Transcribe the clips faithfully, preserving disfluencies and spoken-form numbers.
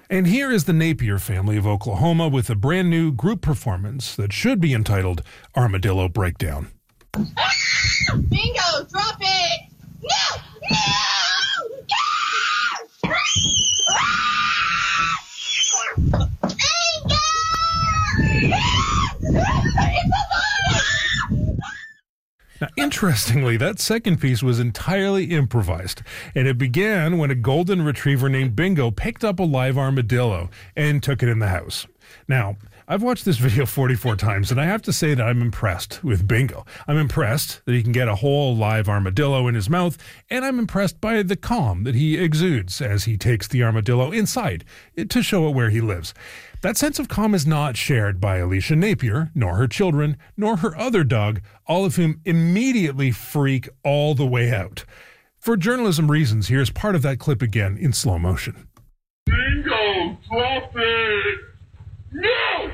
And here is the Napier family of Oklahoma with a brand new group performance that should be entitled Armadillo Breakdown. Bingo, drop it! No! No! Now, interestingly, that second piece was entirely improvised, and it began when a golden retriever named Bingo picked up a live armadillo and took it in the house. Now, I've watched this video forty-four times, and I have to say that I'm impressed with Bingo. I'm impressed that he can get a whole live armadillo in his mouth, and I'm impressed by the calm that he exudes as he takes the armadillo inside to show it where he lives. That sense of calm is not shared by Alicia Napier, nor her children, nor her other dog, all of whom immediately freak all the way out. For journalism reasons, here's part of that clip again in slow motion. Bingo, drop it! No!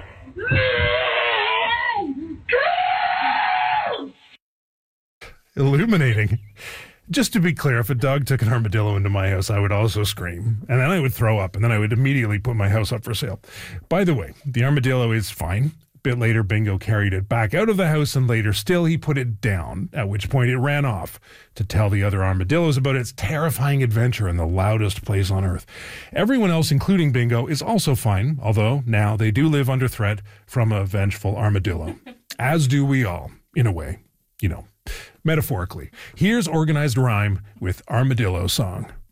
No! Go! Illuminating. Just to be clear, if a dog took an armadillo into my house, I would also scream, and then I would throw up, and then I would immediately put my house up for sale. By the way, the armadillo is fine. A bit later, Bingo carried it back out of the house, and later still, he put it down, at which point it ran off to tell the other armadillos about its terrifying adventure in the loudest place on earth. Everyone else, including Bingo, is also fine, although now they do live under threat from a vengeful armadillo. As do we all, in a way, you know. Metaphorically, here's Organized Rhyme with Armadillo Song.